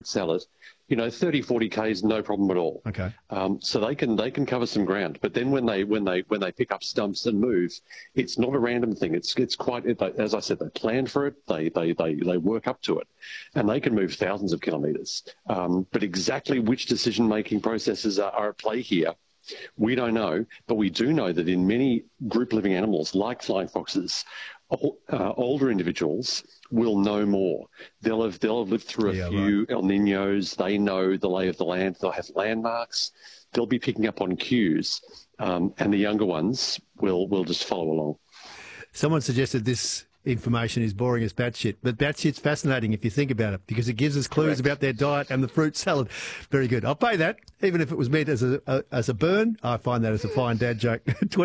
salad, 30, 40 Ks, no problem at all. Okay. So they can cover some ground. But then when they pick up stumps and move, it's not a random thing. It's quite, as I said, they plan for it. They work up to it, and they can move thousands of kilometres. But exactly which decision-making processes are at play here, we don't know. But we do know that in many group-living animals, like flying foxes, older individuals will know more. They'll have lived through a few El Niños. They know the lay of the land. They'll have landmarks. They'll be picking up on cues, and the younger ones will just follow along. Someone suggested this information is boring as batshit, but batshit's fascinating if you think about it, because it gives us clues about their diet and the fruit salad. Very good. I'll pay that, even if it was meant as a burn. I find that as a fine dad joke.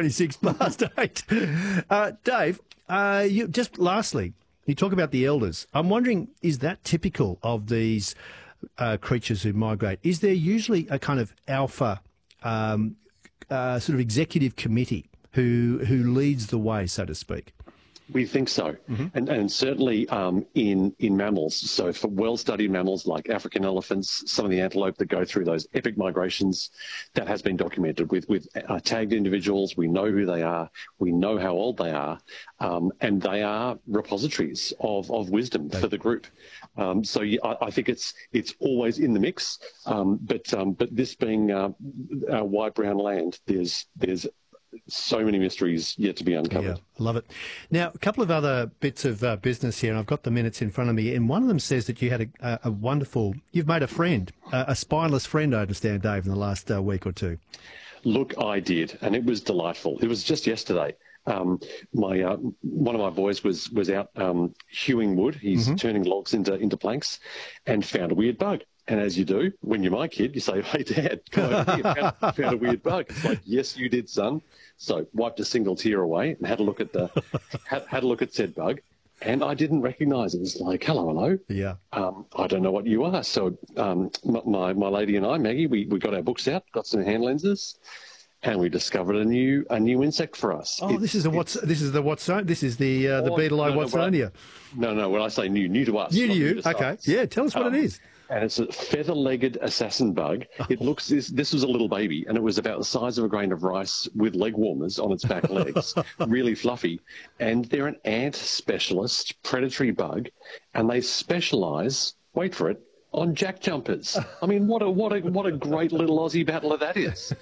8:26. Dave, just lastly, you talk about the elders. I'm wondering, is that typical of these creatures who migrate? Is there usually a kind of alpha sort of executive committee who leads the way, so to speak? We think so, and certainly in mammals. So for well-studied mammals like African elephants, some of the antelope that go through those epic migrations, that has been documented with tagged individuals. We know who they are, we know how old they are, and they are repositories of wisdom for the group. So I think it's always in the mix. But this being our white brown land, there's so many mysteries yet to be uncovered. Yeah, I love it. Now, a couple of other bits of business here, and I've got the minutes in front of me, and one of them says that you had a wonderful, you've made a friend, a spineless friend, I understand, Dave, in the last week or two. Look, I did, and it was delightful. It was just yesterday. One of my boys was out hewing wood. He's turning logs into planks, and found a weird bug. And as you do, when you're my kid, you say, "Hey, Dad, come over here, found a weird bug." It's like, "Yes, you did, son." So wiped a single tear away and had a look at had a look at said bug, and I didn't recognise it. It was like, "Hello." Yeah. I don't know what you are. So my lady and I, Maggie, we got our books out, got some hand lenses, and we discovered a new insect for us. Oh, this is the beetle-eyed Watsonia. No. When I say new to us. New to you. Okay. Yeah. Tell us what it is. And it's a feather-legged assassin bug. It looks, this was a little baby, and it was about the size of a grain of rice with leg warmers on its back legs, really fluffy. And they're an ant specialist predatory bug, and they specialise, wait for it, on jack jumpers. I mean, what a great little Aussie battler that is.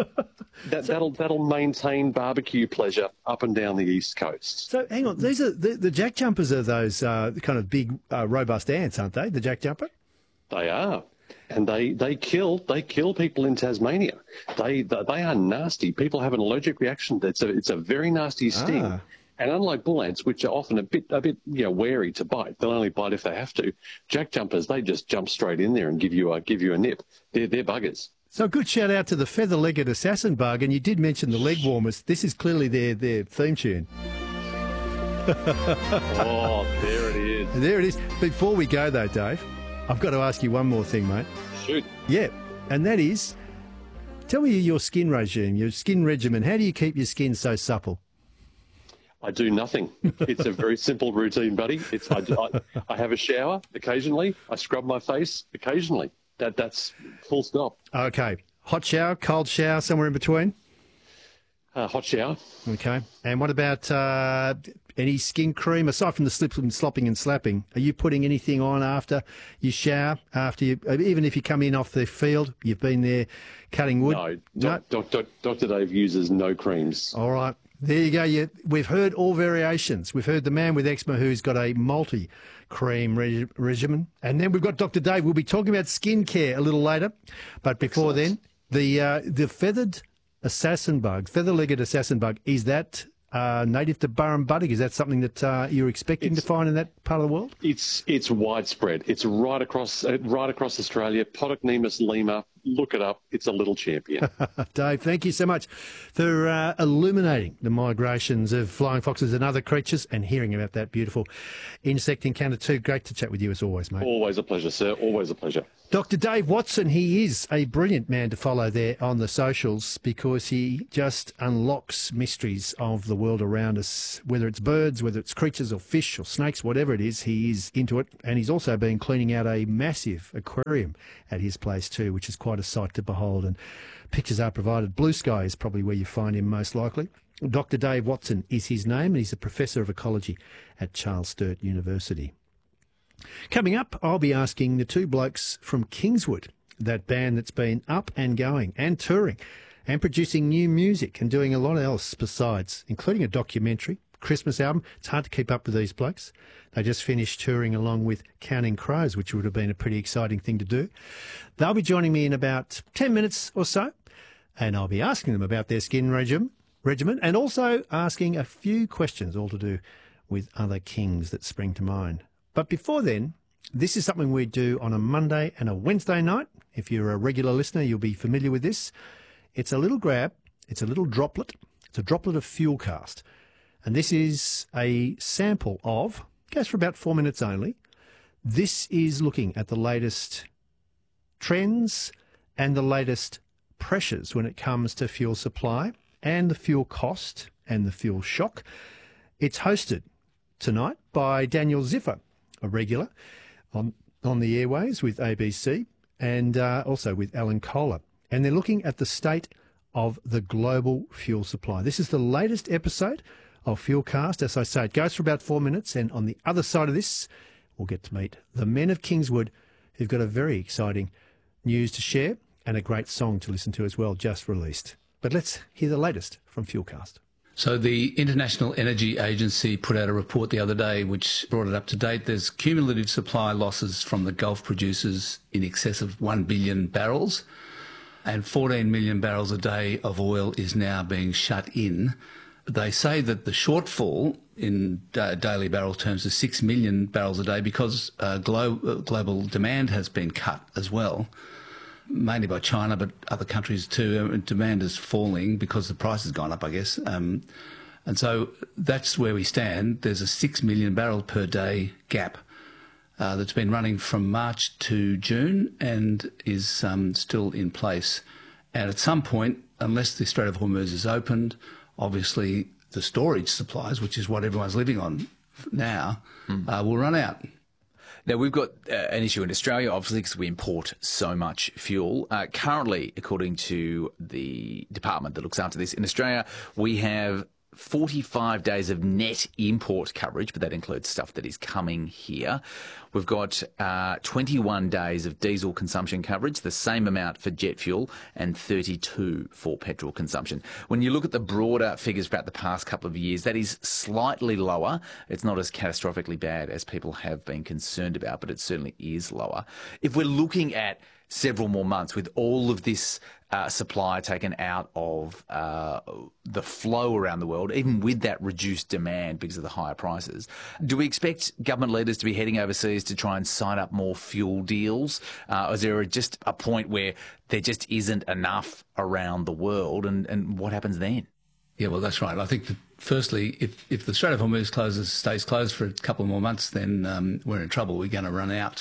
That'll maintain barbecue pleasure up and down the East Coast. So hang on, these are the jack jumpers are those kind of big, robust ants, aren't they? The jack jumper. They are, and they kill people in Tasmania. They are nasty. People have an allergic reaction. It's a very nasty sting. And unlike bull ants, which are often a bit wary to bite, they'll only bite if they have to. Jack jumpers, they just jump straight in there and give you a nip. They're buggers. So a good shout out to the feather-legged assassin bug, and you did mention the leg warmers. This is clearly their theme tune. Oh, there it is. There it is. Before we go though, Dave, I've got to ask you one more thing, mate. Shoot. Yeah, and that is, tell me your skin regime, your skin regimen. How do you keep your skin so supple? I do nothing. It's a very simple routine, buddy. I have a shower occasionally. I scrub my face occasionally. That's full stop. Okay. Hot shower, cold shower, somewhere in between? Hot shower. Okay. And what about any skin cream? Aside from the slopping and slapping, are you putting anything on after you shower, even if you come in off the field, you've been there cutting wood? No. Dr. Dave uses no creams. All right. There you go. We've heard all variations. We've heard the man with eczema who's got a multi-cream regimen. And then we've got Dr. Dave. We'll be talking about skincare a little later. But before then, the feathered assassin bug, feather-legged assassin bug, is that native to Burrumbuttock? Is that something that you're expecting to find in that part of the world? It's widespread. It's right across Australia. Podocnemus lima, look it up. It's a little champion. Dave, thank you so much for illuminating the migrations of flying foxes and other creatures and hearing about that beautiful insect encounter too. Great to chat with you as always, mate. Always a pleasure, sir. Always a pleasure. Dr. Dave Watson, he is a brilliant man to follow there on the socials because he just unlocks mysteries of the world around us, whether it's birds, whether it's creatures or fish or snakes, whatever it is, he is into it. And he's also been cleaning out a massive aquarium at his place too, which is quite a sight to behold. And pictures are provided. Blue Sky is probably where you find him most likely. Dr. Dave Watson is his name, and he's a professor of ecology at Charles Sturt University. Coming up, I'll be asking the two blokes from Kingswood, that band that's been up and going and touring and producing new music and doing a lot else besides, including a documentary, Christmas album. It's hard to keep up with these blokes. They just finished touring along with Counting Crows, which would have been a pretty exciting thing to do. They'll be joining me in about 10 minutes or so, and I'll be asking them about their skin regimen and also asking a few questions all to do with other kings that spring to mind. But before then, this is something we do on a Monday and a Wednesday night. If you're a regular listener, you'll be familiar with this. It's a little grab. It's a little droplet. It's a droplet of Fuelcast. And this is a sample of, goes for about 4 minutes only. This is looking at the latest trends and the latest pressures when it comes to fuel supply and the fuel cost and the fuel shock. It's hosted tonight by Daniel Ziffer, a regular on the airways with ABC and also with Alan Kohler. And they're looking at the state of the global fuel supply. This is the latest episode of Fuelcast. As I say, it goes for about 4 minutes. And on the other side of this, we'll get to meet the men of Kingswood, who've got a very exciting news to share and a great song to listen to as well, just released. But let's hear the latest from Fuelcast. So the International Energy Agency put out a report the other day which brought it up to date. There's cumulative supply losses from the Gulf producers in excess of 1 billion barrels, and 14 million barrels a day of oil is now being shut in. They say that the shortfall in daily barrel terms is 6 million barrels a day because global demand has been cut as well, mainly by China, but other countries too. Demand is falling because the price has gone up, I guess. And so that's where we stand. There's a 6 million barrel per day gap that's been running from March to June and is still in place. And at some point, unless the Strait of Hormuz is opened, obviously the storage supplies, which is what everyone's living on now, will run out. Now, we've got an issue in Australia, obviously, because we import so much fuel. Currently, according to the department that looks after this, in Australia, we have 45 days of net import coverage, but that includes stuff that is coming here. We've got 21 days of diesel consumption coverage, the same amount for jet fuel, and 32 for petrol consumption. When you look at the broader figures throughout the past couple of years, that is slightly lower. It's not as catastrophically bad as people have been concerned about, but it certainly is lower. If we're looking at several more months with all of this supply taken out of the flow around the world, even with that reduced demand because of the higher prices, do we expect government leaders to be heading overseas to try and sign up more fuel deals? Or is there just a point where there just isn't enough around the world, and what happens then? Yeah, well, that's right. I think that firstly, if the Strait of Hormuz stays closed for a couple more months, then we're in trouble. We're going to run out.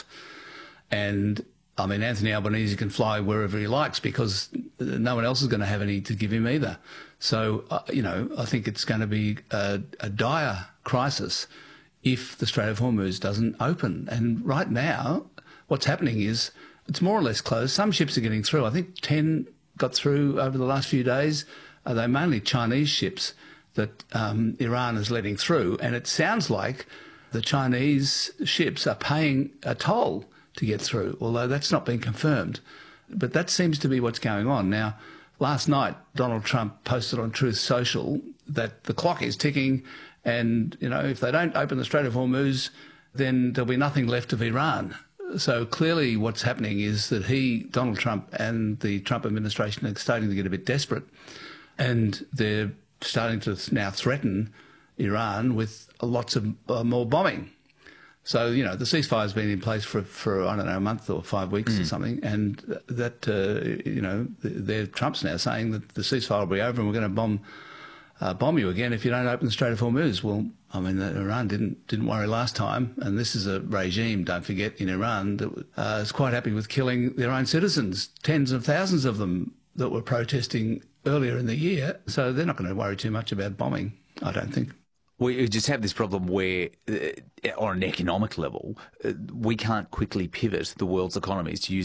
And I mean, Anthony Albanese can fly wherever he likes because no one else is going to have any to give him either. So, I think it's going to be a dire crisis if the Strait of Hormuz doesn't open. And right now, what's happening is it's more or less closed. Some ships are getting through. I think 10 got through over the last few days. They're mainly Chinese ships that Iran is letting through. And it sounds like the Chinese ships are paying a toll to get through, although that's not been confirmed. But that seems to be what's going on. Now, last night, Donald Trump posted on Truth Social that the clock is ticking and, if they don't open the Strait of Hormuz, then there'll be nothing left of Iran. So clearly what's happening is that Donald Trump and the Trump administration are starting to get a bit desperate, and they're starting to now threaten Iran with lots of more bombing. So, you know, the ceasefire's been in place for I don't know, a month or 5 weeks or something, and that, you know, Trump's now saying that the ceasefire will be over and we're going to bomb you again if you don't open the Strait of Hormuz. Well, I mean, Iran didn't worry last time, and this is a regime, don't forget, in Iran that is quite happy with killing their own citizens, tens of thousands of them that were protesting earlier in the year. So they're not going to worry too much about bombing, I don't think. We just have this problem where, on an economic level, we can't quickly pivot the world's economies to use